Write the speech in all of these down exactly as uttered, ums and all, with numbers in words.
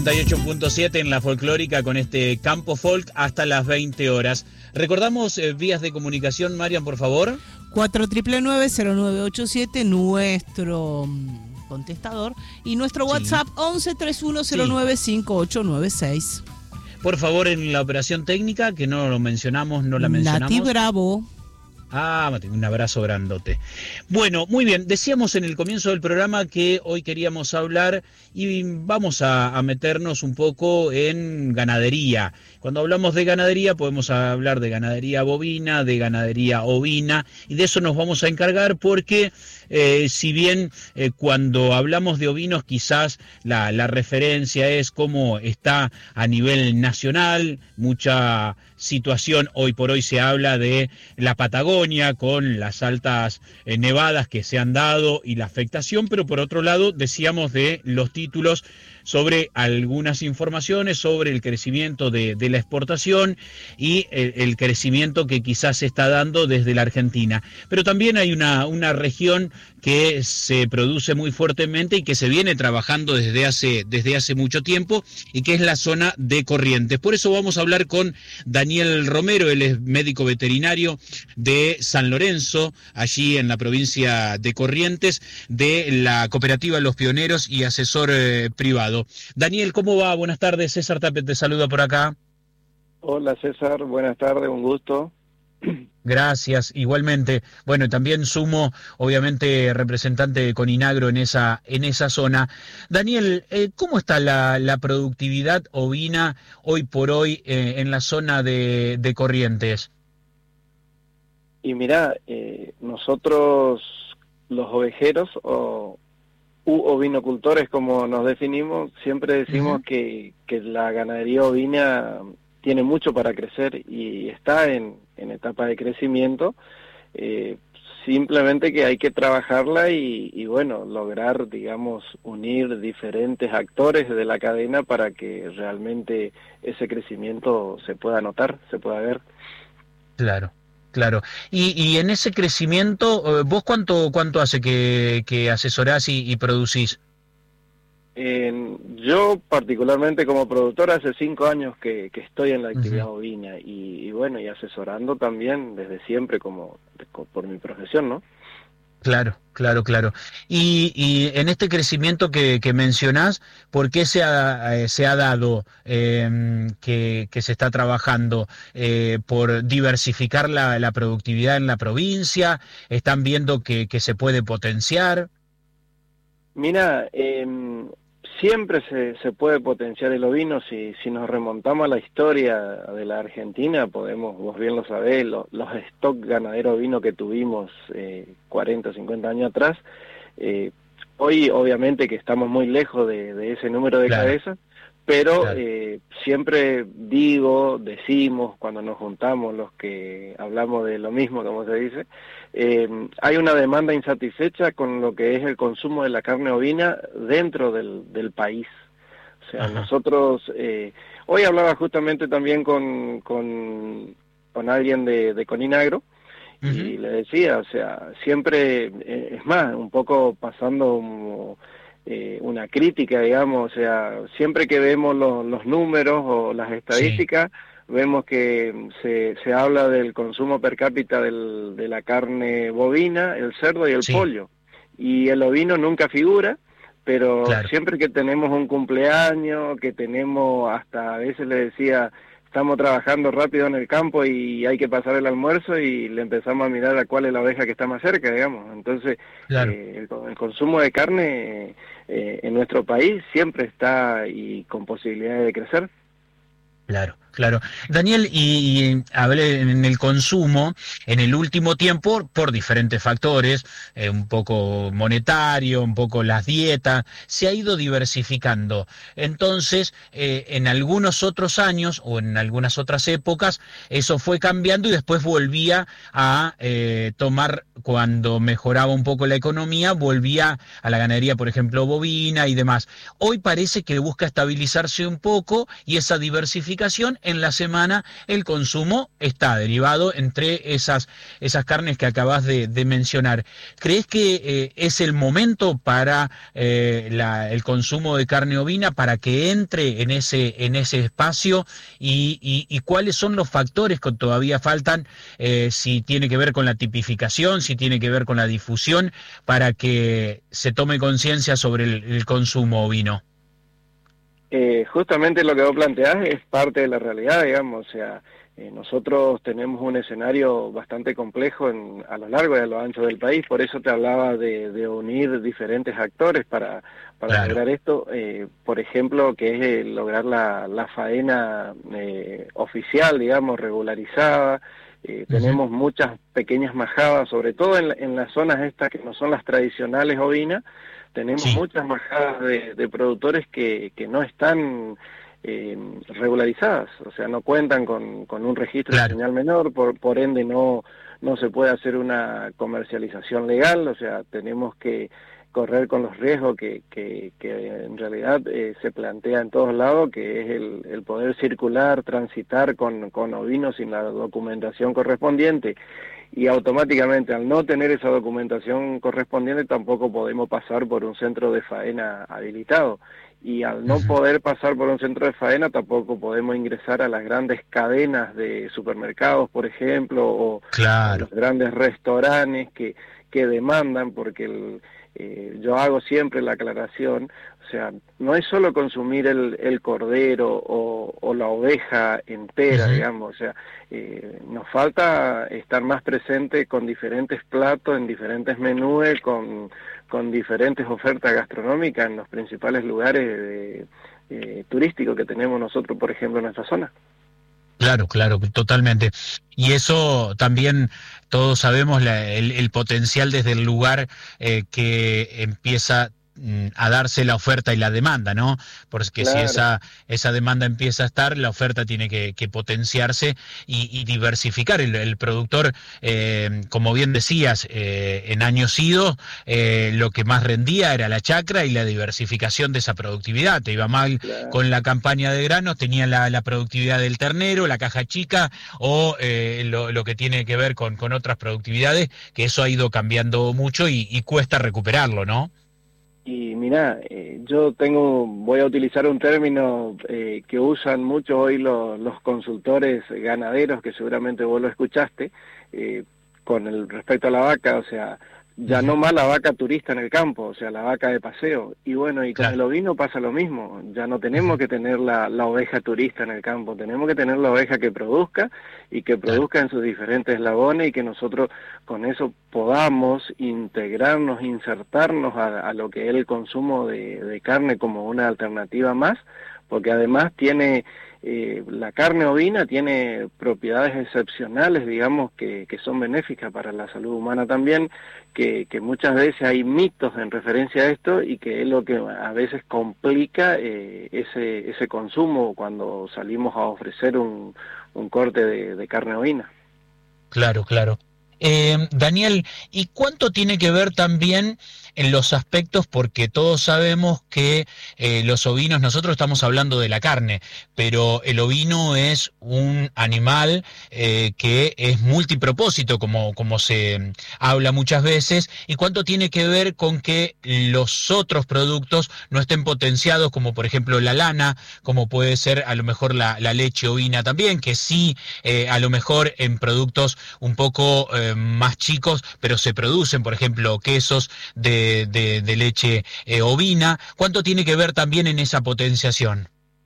noventa y ocho punto siete en la folclórica con este Campo Folk hasta las veinte horas. Recordamos eh, vías de comunicación, Marian, por favor. cuatro nueve nueve cero nueve ocho siete, nuestro mm, contestador, y nuestro Sí. WhatsApp once treinta y uno cero nueve cinco ocho nueve seis. Por favor, en la operación técnica, que no lo mencionamos, no la mencionamos. Nati Bravo. Ah, Mati, un abrazo grandote. Bueno, muy bien, decíamos en el comienzo del programa que hoy queríamos hablar y vamos a, a meternos un poco en ganadería. Cuando hablamos de ganadería podemos hablar de ganadería bovina, de ganadería ovina, y de eso nos vamos a encargar porque eh, si bien eh, cuando hablamos de ovinos quizás la, la referencia es cómo está a nivel nacional, mucha situación hoy por hoy se habla de la Patagonia con las altas eh, nevadas que se han dado y la afectación, pero por otro lado decíamos de los títulos sobre algunas informaciones sobre el crecimiento de, de la exportación y el, el crecimiento que quizás se está dando desde la Argentina. Pero también hay una, una región que se produce muy fuertemente y que se viene trabajando desde hace, desde hace mucho tiempo y que es la zona de Corrientes. Por eso vamos a hablar con Daniel Romero, él es médico veterinario de San Lorenzo, allí en la provincia de Corrientes, de la cooperativa Los Pioneros y asesor eh, privado. Daniel, ¿cómo va? Buenas tardes, César Tapet te saluda por acá. Hola César, buenas tardes, un gusto. Gracias, igualmente. Bueno, también sumo, obviamente, representante de Coninagro en esa, en esa zona. Daniel, eh, ¿cómo está la, la productividad ovina hoy por hoy eh, en la zona de, de Corrientes? Y mira, eh, nosotros los ovejeros o u ovinocultores, como nos definimos, siempre decimos uh-huh. que, que la ganadería ovina tiene mucho para crecer y está en, en etapa de crecimiento, eh, simplemente que hay que trabajarla y, y bueno, lograr, digamos, unir diferentes actores de la cadena para que realmente ese crecimiento se pueda notar, se pueda ver. Claro. Claro, y, y en ese crecimiento, ¿vos cuánto cuánto hace que, que asesorás y, y producís? Eh, yo particularmente como productor hace cinco años que, que estoy en la actividad uh-huh. ovina y, y bueno, y asesorando también desde siempre como por mi profesión, ¿no? Claro, claro, claro. Y, y en este crecimiento que, que mencionás, ¿por qué se ha, eh, se ha dado eh, que, que se está trabajando? Eh, ¿Por diversificar la, la productividad en la provincia? ¿Están viendo que, que se puede potenciar? Mira, eh, siempre se, se puede potenciar el ovino. Si, si nos remontamos a la historia de la Argentina, podemos, vos bien lo sabés, lo, los stock ganadero ovino que tuvimos eh, cuarenta, cincuenta años atrás, eh, hoy obviamente que estamos muy lejos de, de ese número de claro. cabezas, pero claro. eh, siempre digo, decimos, cuando nos juntamos los que hablamos de lo mismo, como se dice, eh, hay una demanda insatisfecha con lo que es el consumo de la carne ovina dentro del, del país. O sea, Ajá. nosotros, eh, hoy hablaba justamente también con, con, con alguien de, de Coninagro, uh-huh. y le decía, o sea, siempre, eh, es más, un poco pasando como, eh, una crítica, digamos, o sea, siempre que vemos los, los números o las estadísticas, sí. vemos que se, se habla del consumo per cápita del, de la carne bovina, el cerdo y el sí. pollo, y el ovino nunca figura, pero claro. siempre que tenemos un cumpleaños, que tenemos, hasta a veces le decía, estamos trabajando rápido en el campo y hay que pasar el almuerzo y le empezamos a mirar a cuál es la oveja que está más cerca, digamos. Entonces, claro. eh, el, el consumo de carne eh, en nuestro país siempre está y con posibilidades de crecer. Claro, claro. Daniel, y, y hablé en el consumo, en el último tiempo, por diferentes factores, eh, un poco monetario, un poco las dietas, se ha ido diversificando. Entonces, eh, en algunos otros años o en algunas otras épocas, eso fue cambiando y después volvía a eh, tomar, cuando mejoraba un poco la economía, volvía a la ganadería, por ejemplo, bovina y demás. Hoy parece que busca estabilizarse un poco y esa diversificación en la semana el consumo está derivado entre esas, esas carnes que acabas de, de mencionar. ¿Crees que eh, es el momento para eh, la, el consumo de carne ovina, para que entre en ese, en ese espacio? Y, y, y cuáles son los factores que todavía faltan, eh, si tiene que ver con la tipificación, si tiene que ver con la difusión, para que se tome conciencia sobre el, el consumo ovino. Eh, justamente lo que vos planteás es parte de la realidad, digamos, o sea, eh, nosotros tenemos un escenario bastante complejo en, a lo largo y a lo ancho del país, por eso te hablaba de, de unir diferentes actores para, para Claro. lograr esto, eh, por ejemplo, que es eh, lograr la, la faena eh, oficial, digamos, regularizada. Eh, Uh-huh. tenemos muchas pequeñas majadas, sobre todo en, en las zonas estas que no son las tradicionales ovinas. Tenemos Sí. muchas majadas de, de productores que, que no están eh, regularizadas, o sea, no cuentan con, con un registro Claro. de señal menor, por, por ende no, no se puede hacer una comercialización legal, o sea, tenemos que correr con los riesgos que, que, que en realidad eh, se plantea en todos lados, que es el, el poder circular, transitar con, con ovinos sin la documentación correspondiente. Y automáticamente, al no tener esa documentación correspondiente, tampoco podemos pasar por un centro de faena habilitado. Y al no Uh-huh. poder pasar por un centro de faena, tampoco podemos ingresar a las grandes cadenas de supermercados, por ejemplo, o Claro. a los grandes restaurantes que, que demandan, porque el, eh, yo hago siempre la aclaración, o sea, no es solo consumir el, el cordero o, o la oveja entera, Uh-huh. digamos, o sea, eh, nos falta estar más presente con diferentes platos, en diferentes menús, con, con diferentes ofertas gastronómicas en los principales lugares de, eh, turísticos que tenemos nosotros, por ejemplo, en nuestra zona. Claro, claro, totalmente. Y eso también todos sabemos la, el, el potencial desde el lugar eh, que empieza a darse la oferta y la demanda, ¿no? Porque si Claro. esa, esa demanda empieza a estar, la oferta tiene que, que potenciarse y, y diversificar. El, el productor, eh, como bien decías, eh, en años idos, eh, lo que más rendía era la chacra y la diversificación de esa productividad. Te iba mal Claro. con la campaña de granos, tenía la, la productividad del ternero, la caja chica, o eh, lo, lo que tiene que ver con, con otras productividades, que eso ha ido cambiando mucho y, y cuesta recuperarlo, ¿no? Y mira, eh, yo tengo, voy a utilizar un término eh, que usan mucho hoy los, los consultores ganaderos, que seguramente vos lo escuchaste, eh, con el respecto a la vaca, o sea, ya no más la vaca turista en el campo, o sea, la vaca de paseo. Y bueno, y con Claro. el ovino pasa lo mismo, ya no tenemos que tener la, la oveja turista en el campo, tenemos que tener la oveja que produzca y que produzca en sus diferentes eslabones y que nosotros con eso podamos integrarnos, insertarnos a, a lo que es el consumo de, de carne como una alternativa más, porque además tiene... Eh, la carne ovina tiene propiedades excepcionales, digamos, que, que son benéficas para la salud humana también, que, que muchas veces hay mitos en referencia a esto y que es lo que a veces complica eh, ese, ese consumo cuando salimos a ofrecer un, un corte de, de carne ovina. Claro, claro. Eh, Daniel, ¿y cuánto tiene que ver también en los aspectos? Porque todos sabemos que eh, los ovinos, nosotros estamos hablando de la carne, pero el ovino es un animal eh, que es multipropósito, como, como se habla muchas veces. ¿Y cuánto tiene que ver con que los otros productos no estén potenciados, como por ejemplo la lana, como puede ser a lo mejor la, la leche ovina también, que sí, eh, a lo mejor en productos un poco eh, más chicos, pero se producen, por ejemplo, quesos de, de, de leche eh, ovina? ¿Cuánto tiene que ver también en esa potenciación?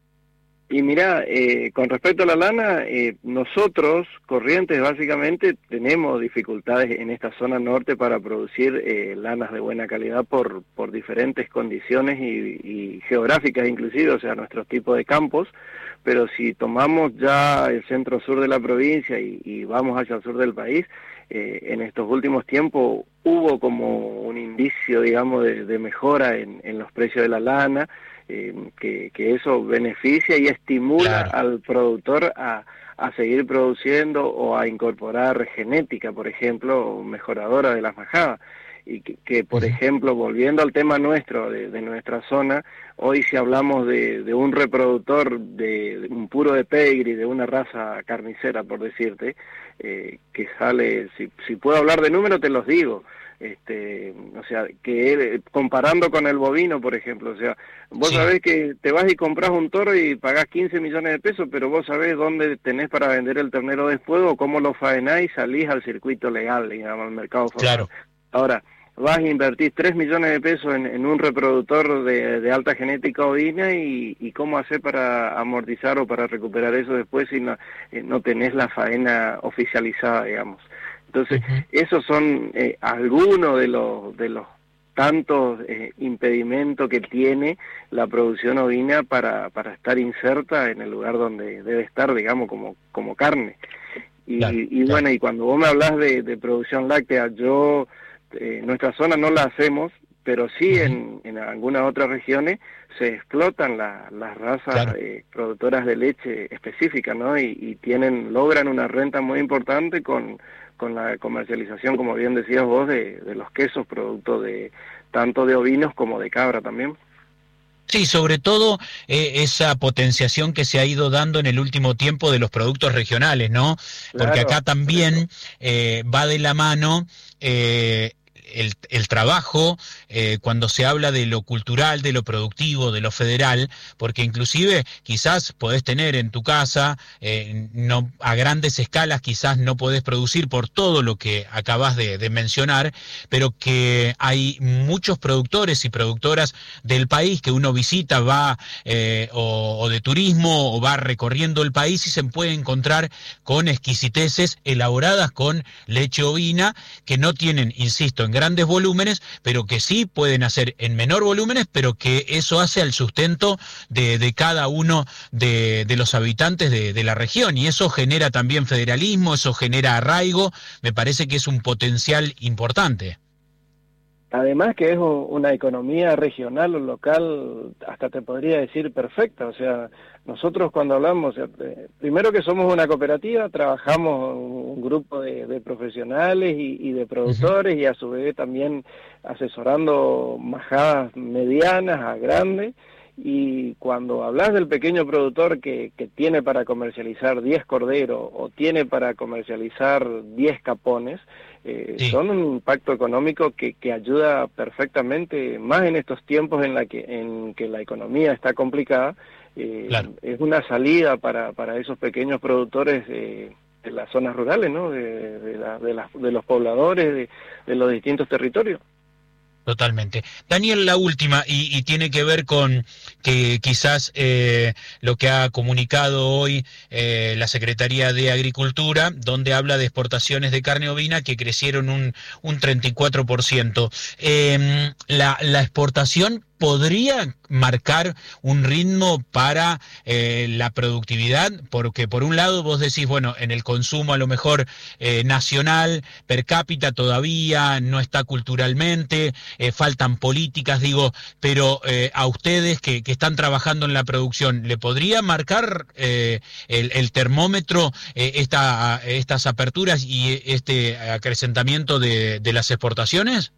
Y mira, eh, con respecto a la lana, eh, nosotros, Corrientes, básicamente tenemos dificultades en esta zona norte para producir eh, lanas de buena calidad por, por diferentes condiciones y, y geográficas inclusive, o sea, nuestros tipos de campos, pero si tomamos ya el centro-sur de la provincia y, y vamos hacia el sur del país, eh, en estos últimos tiempos hubo como un indicio, digamos, de, de mejora en, en los precios de la lana, eh, que, que eso beneficia y estimula Claro. al productor a, a seguir produciendo o a incorporar genética, por ejemplo, mejoradora de las majadas. y que, que por Uh-huh. ejemplo, volviendo al tema nuestro, de, de nuestra zona, hoy si hablamos de, de un reproductor, de, de un puro de pedigree, de una raza carnicera, por decirte, eh, que sale, si, si puedo hablar de números, te los digo, este, o sea, que él, comparando con el bovino, por ejemplo, o sea, vos Sí, sabés que te vas y compras un toro y pagás quince millones de pesos, pero vos sabés dónde tenés para vender el ternero después o cómo lo faenás y salís al circuito legal, digamos, al mercado formal. claro. Ahora, vas a invertir tres millones de pesos en, en un reproductor de, de alta genética ovina y, y cómo hacer para amortizar o para recuperar eso después si no, eh, no tenés la faena oficializada, digamos. Entonces, Uh-huh. esos son eh, algunos de los de los tantos eh, impedimentos que tiene la producción ovina para, para estar inserta en el lugar donde debe estar, digamos, como, como carne. Y, Claro, y claro. bueno, y cuando vos me hablas de, de producción láctea, yo, eh, nuestra zona no la hacemos, pero sí Uh-huh. en, en algunas otras regiones se explotan la, las razas Claro. eh, productoras de leche específicas, ¿no? Y, y tienen, logran una renta muy importante con, con la comercialización, como bien decías vos, de, de los quesos, producto de tanto de ovinos como de cabra también. Sí, sobre todo eh, esa potenciación que se ha ido dando en el último tiempo de los productos regionales, ¿no? Porque acá Claro, por eso. también eh, va de la mano eh, el, el trabajo eh, cuando se habla de lo cultural, de lo productivo, de lo federal, porque inclusive quizás podés tener en tu casa, eh, no a grandes escalas quizás no podés producir por todo lo que acabas de, de mencionar, pero que hay muchos productores y productoras del país que uno visita, va eh, o, o de turismo o va recorriendo el país y se puede encontrar con exquisiteces elaboradas con leche ovina que no tienen, insisto, en grandes volúmenes, pero que sí pueden hacer en menor volúmenes, pero que eso hace al sustento de, de cada uno de, de los habitantes de, de la región, y eso genera también federalismo, eso genera arraigo, me parece que es un potencial importante. Además que es una economía regional o local, hasta te podría decir perfecta, o sea, nosotros cuando hablamos, primero que somos una cooperativa, trabajamos un grupo de, de profesionales y, y de productores, uh-huh. y a su vez también asesorando majadas medianas a grandes, y cuando hablas del pequeño productor que, que tiene para comercializar diez corderos o tiene para comercializar diez capones, Eh, sí. son un impacto económico que, que ayuda perfectamente, más en estos tiempos en la que en que la economía está complicada, eh, claro. es una salida para, para esos pequeños productores eh, de las zonas rurales, ¿no? de, de, la, de, la, de los pobladores de, de los distintos territorios. Totalmente. Daniel, la última, y, y tiene que ver con que quizás eh, lo que ha comunicado hoy eh, la Secretaría de Agricultura, donde habla de exportaciones de carne ovina que crecieron un, un treinta y cuatro por ciento. Eh, la, la exportación podría marcar un ritmo para eh, la productividad, porque por un lado vos decís, bueno, en el consumo a lo mejor eh, nacional, per cápita todavía no está culturalmente, eh, faltan políticas, digo, pero eh, a ustedes que, que están trabajando en la producción, ¿le podría marcar eh, el, el termómetro eh, esta, estas aperturas y este acrecentamiento de, de las exportaciones?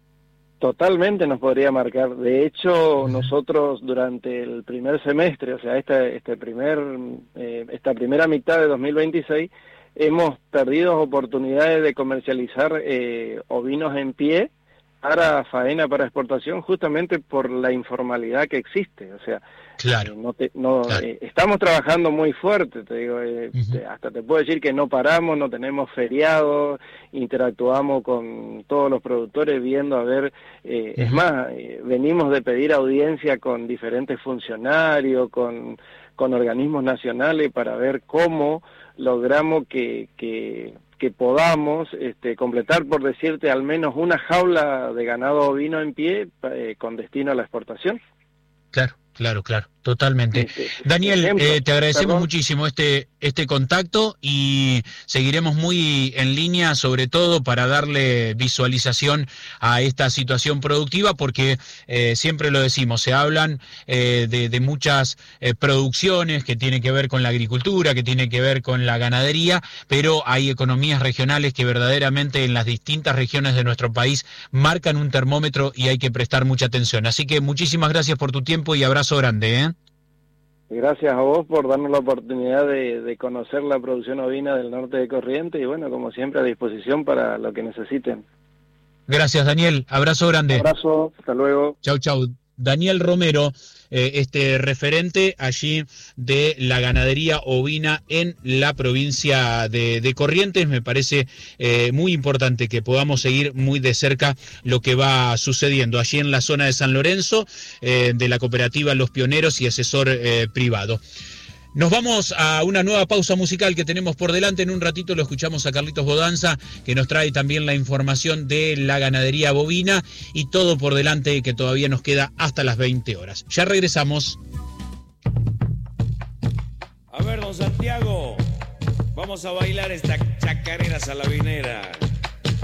Totalmente nos podría marcar. De hecho, nosotros durante el primer semestre, o sea, este, este primer, eh, esta primera mitad de dos mil veintiséis, hemos perdido oportunidades de comercializar eh, ovinos en pie para faena, para exportación, justamente por la informalidad que existe. O sea, claro, eh, no te, no, claro. Eh, estamos trabajando muy fuerte, te digo, eh, uh-huh. te, hasta te puedo decir que no paramos, no tenemos feriados, interactuamos con todos los productores viendo a ver, eh, uh-huh. es más, eh, venimos de pedir audiencia con diferentes funcionarios, con, con organismos nacionales para ver cómo logramos que... que que podamos este, completar, por decirte, al menos una jaula de ganado ovino en pie eh, con destino a la exportación. Claro, claro, claro. Totalmente. Este, Daniel, ejemplo, eh, te agradecemos perdón. muchísimo este, este contacto y seguiremos muy en línea, sobre todo para darle visualización a esta situación productiva, porque eh, siempre lo decimos, se hablan eh, de, de muchas eh, producciones que tienen que ver con la agricultura, que tienen que ver con la ganadería, pero hay economías regionales que verdaderamente en las distintas regiones de nuestro país marcan un termómetro y hay que prestar mucha atención. Así que muchísimas gracias por tu tiempo y abrazo grande, ¿eh? Gracias a vos por darnos la oportunidad de, de conocer la producción ovina del norte de Corrientes y bueno, como siempre a disposición para lo que necesiten. Gracias, Daniel. Abrazo grande. Abrazo, hasta luego. Chau, chau. Daniel Romero, eh, este referente allí de la ganadería ovina en la provincia de, de Corrientes. Me parece eh, muy importante que podamos seguir muy de cerca lo que va sucediendo allí en la zona de San Lorenzo, eh, de la cooperativa Los Pioneros y asesor eh, privado. Nos vamos a una nueva pausa musical que tenemos por delante. En un ratito lo escuchamos a Carlitos Bodanza, que nos trae también la información de la ganadería bovina y todo por delante que todavía nos queda hasta las veinte horas. Ya regresamos. A ver, don Santiago, vamos a bailar esta chacarera salabinera.